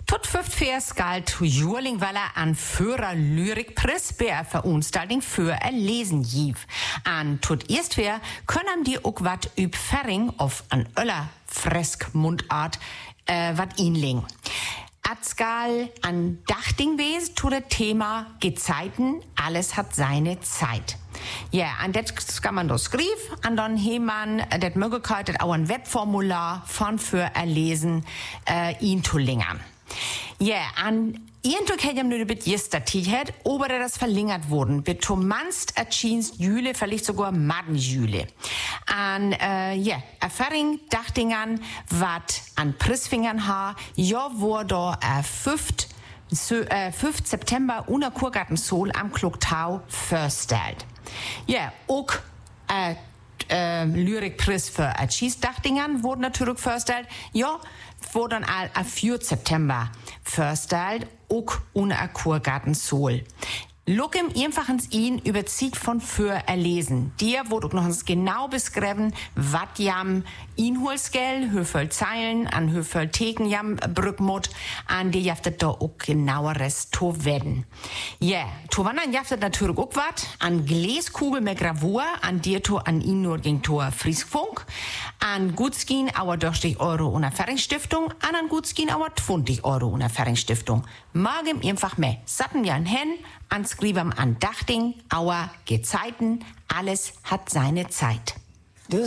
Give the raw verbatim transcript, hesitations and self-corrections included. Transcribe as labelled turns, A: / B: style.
A: Tot fünftveers galt Jurlingweller an Führer Lyrikpris bei Veranstaltung für ein Lesen jiv. An tot erstweer können die auch wat üb Ferring auf an öller fresk Mundart äh, wat inling. Atskal an Dachting wes tu das Thema Gezeiten, alles hat seine Zeit. Ja, an das kann man das schrieb, an dann he man das Möglichkeit, das auch ein Webformular von für erlesen, äh, ihn zu lingern. Ja, an Irgendwo hätte ich nur mit Jistertigkeit, aber das verlängert worden. Mit Tomanst erschien Jüle, vielleicht sogar Madden Jüle. An, äh, ja, Erfahrung, Dachtingern, wat an Prissfingern ha, ja, wo da, äh, fünften September, una Kurgarten Sol am Kloktau verstellt. Ja, auch, äh, äh, Lyrikpreis für Erschießdachtingern wurde natürlich verstellt. Ja, wurde dann all am vierten September verstellt, auch una Kurgarten Sol. Look im einfachens ihn überzieht von für erlesen. Dir wurde auch noch uns genau beschrieben, wat jam Inholsgel, Höfel Zeilen, an Höfel Theken jam Brückmut, an die jaftet da auch genaueres to werden. Ja, yeah. To wandern jaftet natürlich auch wat, an Gläskugel mit Gravur, an dir to an ihn nur ging Tor Frieskfunk, an Gutskin auer durch Euro unter Ferringstiftung, an an Gutskin auer zwanzig Euro unter Ferringstiftung. Morgen einfach mehr. Satten wir an Hen, an Skribam an Dachting, Auer, Gezeiten, alles hat seine Zeit.